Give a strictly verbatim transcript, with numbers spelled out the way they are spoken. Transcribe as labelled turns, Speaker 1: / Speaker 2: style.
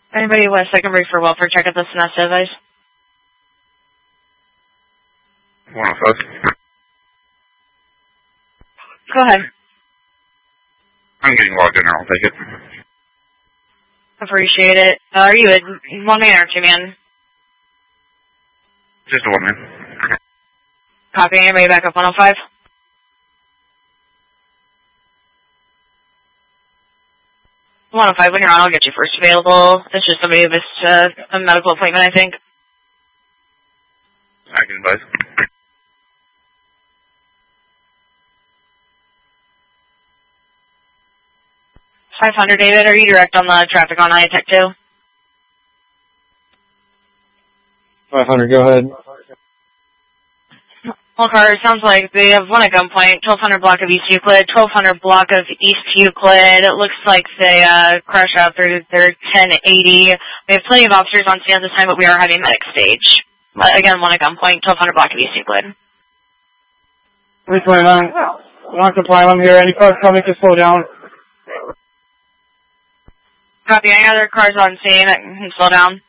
Speaker 1: Anybody West Secondary for welfare check at the Sonesta device?
Speaker 2: one oh five.
Speaker 1: Go ahead.
Speaker 2: I'm getting logged in, I'll take it.
Speaker 1: Appreciate it. Uh, are you in one man or two man?
Speaker 2: Just a one man.
Speaker 1: Copy. Anybody back up one oh five? one oh five, when you're on, I'll get you first available. It's just somebody who missed uh, a medical appointment, I think.
Speaker 2: I can advise.
Speaker 1: five hundred, David, are you direct on the traffic on I Tech two?
Speaker 3: five hundred, go ahead.
Speaker 1: Well, car, it sounds like they have one at gunpoint, twelve hundred block of East Euclid, twelve hundred block of East Euclid. It looks like they uh, crashed out through their ten eighty. We have plenty of officers on scene at this time, but we are having medic stage. But again, one at gunpoint, twelve hundred block of East Euclid.
Speaker 3: three twenty-nine, non-compliant, I'm here. Any cars coming to slow down?
Speaker 1: Copy. Any other cars on scene that can slow down?